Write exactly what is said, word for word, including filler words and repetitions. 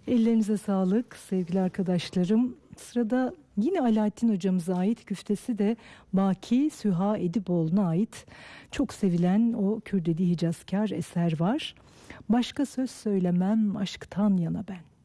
Ellerinize sağlık sevgili arkadaşlarım. Sırada yine Alaaddin hocamıza ait, güftesi de Baki Süha Edipoğlu'na ait çok sevilen o Kürdeli Hicazkar eser var. Başka söz söylemem aşktan yana ben.